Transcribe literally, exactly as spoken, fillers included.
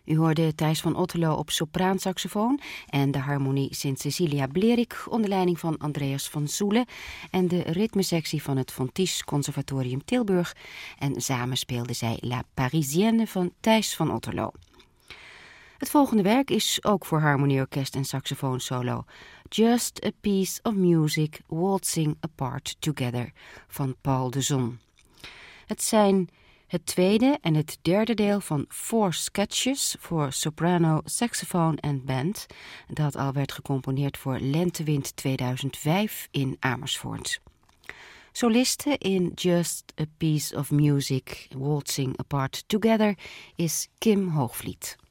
U hoorde Thijs van Otterlo op sopraansaxofoon en de harmonie Sint-Cecilia Blerik onder leiding van Andreas van Zoelen en de ritmesectie van het Von Ties Conservatorium Tilburg. En samen speelden zij La Parisienne van Thijs van Otterlo. Het volgende werk is ook voor harmonieorkest en saxofoonsolo. Just a Piece of Music Waltzing Apart Together van Paul de Zon. Het zijn het tweede en het derde deel van Four Sketches voor soprano, saxofoon en band, dat al werd gecomponeerd voor Lentewind tweeduizend vijf in Amersfoort. Soliste in Just a Piece of Music Waltzing Apart Together is Kim Hoogvliet.